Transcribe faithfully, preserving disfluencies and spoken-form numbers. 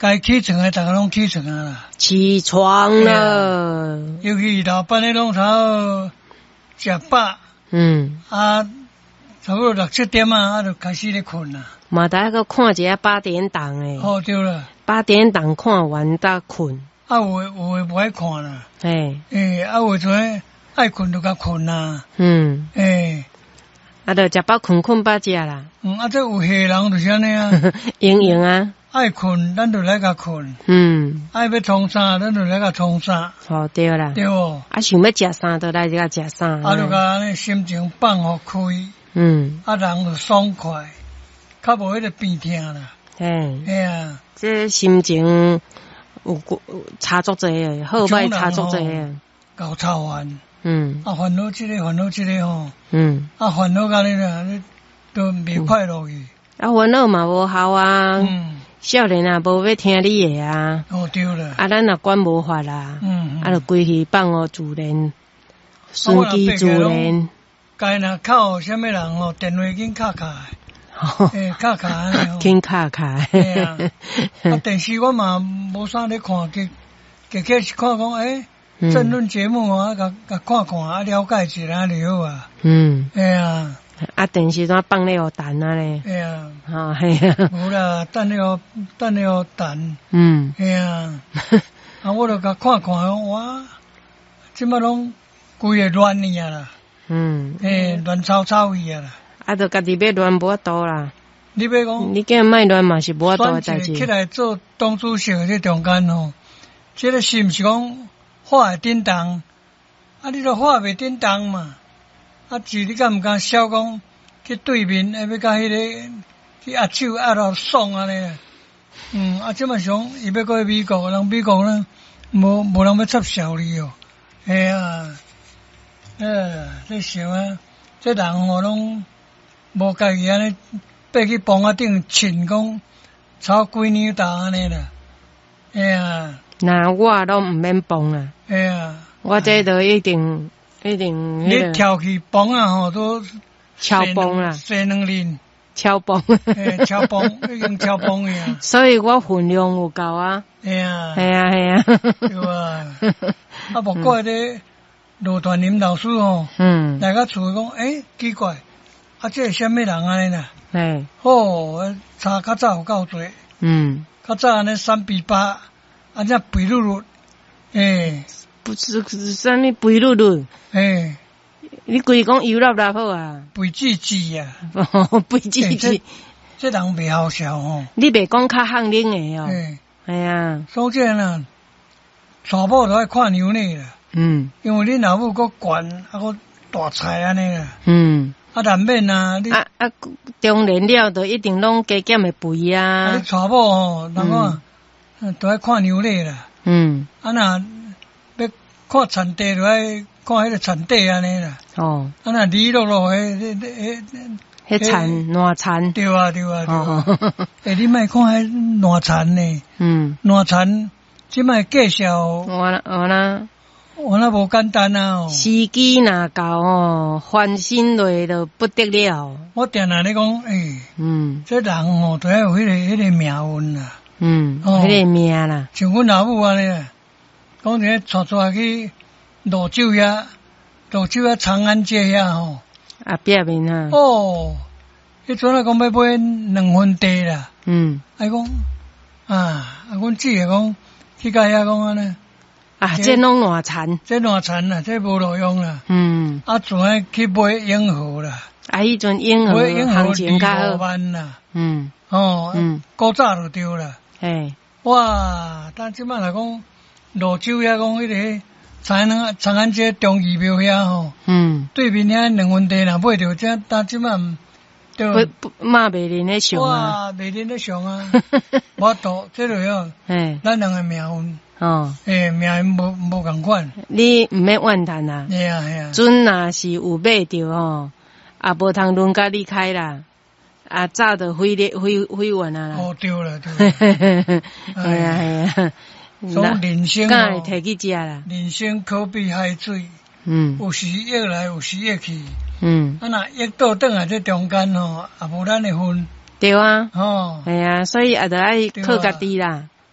该起床的，大家拢起床啊啦。 起床了， 尤其老班的拢差不多食饱， 嗯， 啊，差不多六七点啊，啊就开始咧困啦。 嘛得个看一下八点档诶， 哦对了， 八点档看完才困， 啊有诶有诶无爱看啦， 诶， 诶，啊有阵爱困就甲困啦， 嗯， 诶， 啊，着食饱困困饱食啦， 嗯，啊这有下人就是安尼啊， 盈盈啊， 爱困咱就来甲困， 嗯， 爱要冲啥咱就来甲冲啥， 好对啦， 对无？ 啊，想要食啥就来甲食啥， 啊就甲安尼心情放互开， 嗯， 啊人就爽快，较无迄个病痛啦， 嘿， 哎呀， 这心情有差足济诶，好歹差足济诶， 搞操烦， 嗯， 啊烦恼即个烦恼即个吼， 嗯， 啊烦恼甲你啦，你都袂快乐去， 啊烦恼嘛无效啊， 嗯， 少年啊无要听你诶啊， 哦对啦， 啊咱也管无法啦， 嗯， 啊就规气放互自然，顺其自然。 该若靠啥物人吼，电话紧卡卡，诶，卡卡安尼吼， 紧卡卡。 嘿啊，啊电视我嘛无啥咧看，计计计是看讲诶，政论节目啊，甲甲看看啊，了解一下就好啊。 嗯， 哎呀， 啊电视怎放咧互等啊咧？ 哎呀， 吼嘿啊， 无啦，等了等了等， 嗯， 哎呀，啊我就甲看看讲哇，即摆拢规个乱去啊啦， 嗯， 诶，乱糟糟去啊啦。 啊，着家己要乱无法度啦。 你要讲， 你叫莫乱嘛是无法度诶代志。 选一个起来做党主席这中间吼，这个是毋是讲话会叮当？啊，你都话袂叮当嘛？啊，是你敢毋敢笑讲去对面，还要甲迄个去压手压到爽安尼？嗯，啊，即摆想伊要过去美国，人美国呢无无人要插小你哦。哎呀，呃，这想啊，这人吼拢无家己安尼爬去房仔顶亲讲炒几年大安尼啦。哎呀， 那我都毋免帮啦， 哎呀， 我这都一定一定你跳去房啊吼都超帮啦， 洗两輪， 超帮。 诶，超帮已經超帮去啊。 所以我分量有夠啊。 哎呀， 系啊系啊。 對啊。啊，無怪咧，羅傳林老師吼， 嗯， 來個厝講，誒，奇怪，啊，這是啥物人安尼啦？ 係， 哦，查較早有夠多， 嗯， 較早安尼三比八，啊，只肥碌碌，誒， 不是啥物肥碌碌， 誒， 你規講油辣辣好啊， 肥滋滋啊， 肥滋滋， 這人袂好笑吼。 你袂講較巷冷誒哦， 誒， 係啊， 所以這樣，查某都愛看牛奶啦。 嗯因為你老母個管啊個大菜安尼啦， 嗯， 啊難免啊，你啊啊啊，中年了就一定攏加減會肥啊你，娶某吼，人講都愛看牛奶啦， 嗯， 啊若要看產地就愛看迄個產地安尼啦， 哦， 啊若哩落落迄迄迄迄產爛產， 對啊對啊對啊， 哦， 誒你莫看迄爛產呢， 嗯， 爛產即擺介紹， 我啦我啦。 我那無簡單啊哦， 時機若到哦，翻身落就不得了。 我定定咧講，誒， 嗯這人吼都要有迄個迄個命運啦。 嗯， 哦迄個命啦， 像阮老母安尼啦，講一個帶帶去泸州遐，泸州遐長安街遐吼， 啊壁面啊， 哦，迄陣啊講要買兩分地啦， 嗯， 啊講啊，啊阮姊個講去甲遐講安尼， 啊，這攏爛殘， 這爛殘啦，這無路用啦， 嗯， 啊陣啊去買永和啦， 啊，迄陣嬰買永兒行情較二五好， 萬啦， 嗯哦， 嗯， 古早就對啦。 嘿， 哇！但即擺來講，泸州遐講迄個長安長安街中義廟遐吼， 嗯， 對面遐兩分地若買着，這但即擺毋對， 不不，嘛袂恁咧上啊， 哇，袂恁咧上啊，無度，這就樣， 嘿， 咱人嘅命運， 哦， 誒，命運無無共款， 你毋免怨嘆啦， 係啊係啊， 陣若是有買着吼，也無通輪甲你開啦，啊，早就毀咧毀毀完啊啦。 哦對啦對啦， 係啊係啊， 所以人生敢會哦， 摕去食啦。 人生可比海水， 嗯有時溢來，有時溢去， 嗯， 啊若溢倒轉來這中間吼，也無咱嘅份， 對啊， 吼。 係啊，所以也着愛靠家己啦。